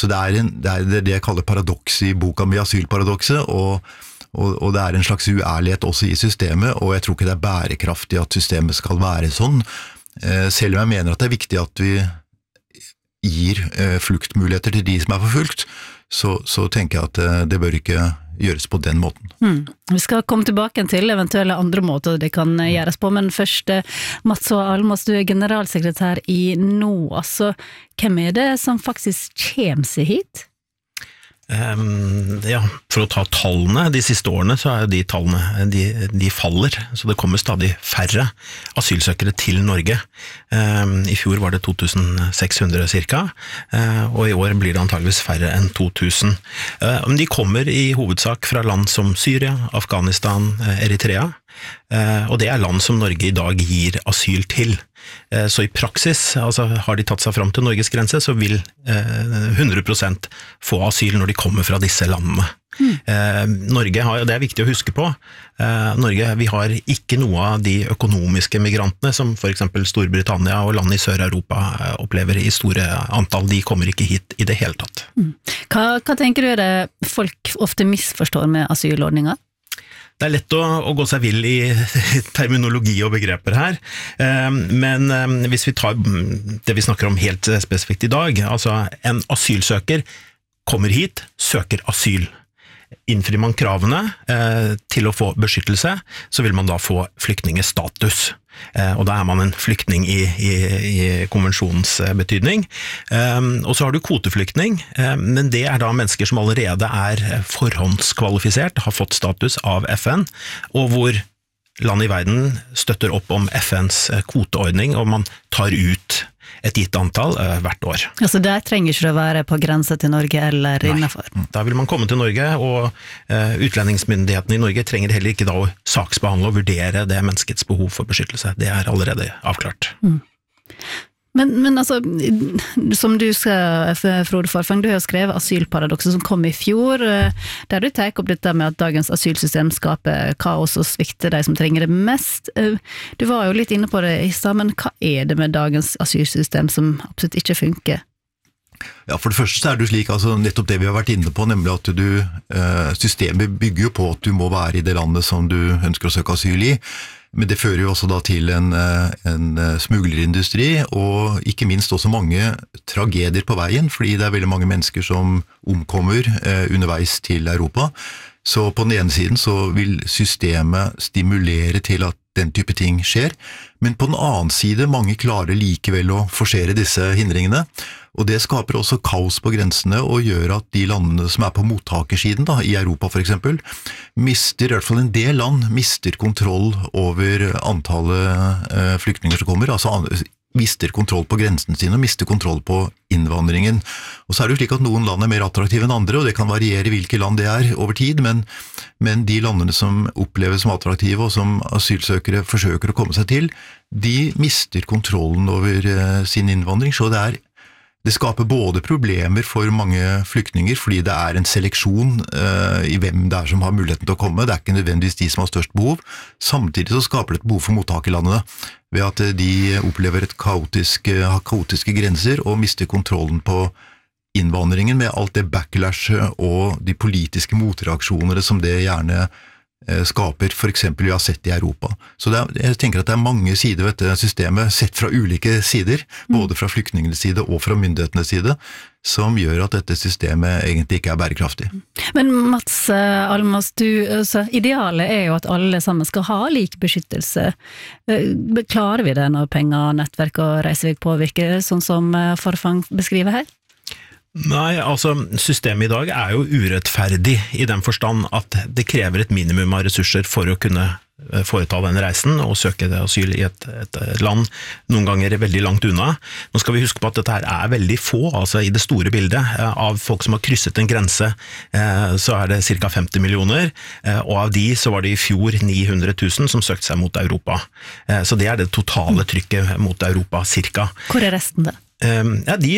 Så det er det jeg kaller paradoks I boka mi, asylparadokset, og det er en slags uærlighet også I systemet, og jeg tror ikke det er bærekraftig at systemet skal være sånn, selv om jeg mener at det er viktig at vi gir fluktmuligheter til de som er forfulgt, så tenker jeg at det bør ikke gjøres på den måten. Vi skal komme tilbake til eventuelle andre måter det kan gjøres på, men først, Mats og Almås, du er generalsekretær I NOAS, så hvem er det som faktisk kommer seg hit? Ja, for å ta tallene, de siste årene så jo de tallene, de faller, så det kommer stadig færre asylsøkere til Norge. I fjor var det 2600 cirka, og I år blir det antageligvis færre enn 2000. Men de kommer I hovedsak fra land som Syria, Afghanistan, Eritrea, og det land som Norge I dag gir asyl til. Så I praksis, altså har de tatt seg fram til Norges grense, så vil 100% få asyl når de kommer fra disse landene. Norge har, og det viktig å huske på, Norge, vi har ikke noe av de økonomiske migrantene som for eksempel Storbritannia og land I Sør-Europa opplever I store antall, de kommer ikke hit I det hele tatt. Hva tenker du det folk ofte misforstår med asylordninger? Det lett å gå seg vill I terminologi og begreper her, men hvis vi tar det vi snakker om helt spesifikt I dag, altså en asylsøker kommer hit, søker asyl. Innfrir man kravene til å få beskyttelse, så vil man da få flyktningestatus. Og da man en flyktning I konvensjonens betydning. Og så har du kvoteflyktning, men det da mennesker som allerede forhåndskvalifisert, har fått status av FN, og hvor land I verden støtter opp om FNs kvoteordning, og man tar ut et gitt antall hvert år. Altså der trenger ikke det å være på grense til Norge eller innenfor? Da vil man komme til Norge, og utlendingsmyndighetene I Norge trenger heller ikke da å saksbehandle og vurdere det menneskets behov for beskyttelse. Det allerede avklart. Men altså, som du skal, Frode Forfang, du har jo skrevet asylparadokset som kom I fjor, der du tar opp dette med at dagens asylsystem skaper kaos og svikter de som trenger det mest. Du var jo litt inne på det I stad, men hva det med dagens asylsystem som absolutt ikke funker? Ja, for det første så det jo slik, altså nettopp det vi har vært inne på, nemlig at systemet bygger jo på at du må være I det landet som du ønsker å søke asyl I, men det fører jo også da til en smuglerindustri, og ikke minst også mange tragedier på veien, fordi det veldig mange mennesker som omkommer underveis til Europa. Så på den ene siden så vil systemet stimulere til at den type ting skjer, men på den annen side mange klarer likevel å forsere disse hindringene, og det skaper også kaos på grensene og gjør at de landene som på mottakersiden da, I Europa for eksempel, mister, I hvert fall en del land, mister kontroll over antallet flyktninger som kommer, altså mister kontroll på grensen sine og mister kontroll på innvandringen. Og så det jo slik at noen land mer attraktive enn andre, og det kan variere hvilke land det over tid, men de landene som oppleves som attraktive og som asylsøkere forsøker å komme seg til, de mister kontrollen over sin innvandring, så det skaper både problemer for mange flyktninger, fordi det en seleksjon I hvem det som har muligheten til å komme, det ikke nødvendigvis de som har størst behov, samtidig så skaper det et behov for mottakerlandene, ved at de opplever har kaotiske grenser og mister kontrollen på innvandringen med alt det backlashet og de politiske motreaksjonene som det gjerne skaper, for eksempel vi har sett I Europa. Så jeg tenker at det mange sider ved dette systemet, sett fra ulike sider, både fra flyktningenes side og fra myndighetenes side, som gjør at dette systemet egentlig ikke bærekraftig. Men Mats Almås, idealet jo at alle sammen skal ha lik beskyttelse. Klarer vi det når penger, nettverk og reisevik påvirker, sånn som Forfang beskriver her? Nei, altså systemet I dag jo urettferdig I den forstand at det krever et minimum av ressurser for å kunne foreta den reisen og søke asyl I et land noen ganger veldig langt unna. Nå skal vi huske på at dette her veldig få, altså I det store bildet av folk som har krysset en grense, så det cirka 50 millioner, og av de så var det I fjor 900 000 som søkte seg mot Europa. Så det det totale trykket mot Europa, cirka. Hvor resten det? Ja, de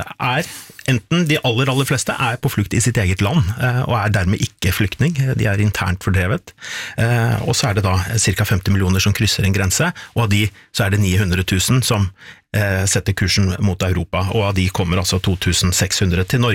enten de aller fleste på flukt I sitt eget land og dermed ikke flyktning, de internt fordrevet, og så det da cirka 50 millioner som krysser en grense, og av de så det 900 000 som setter kursen mot Europa, og av de kommer altså 2600 til Norge.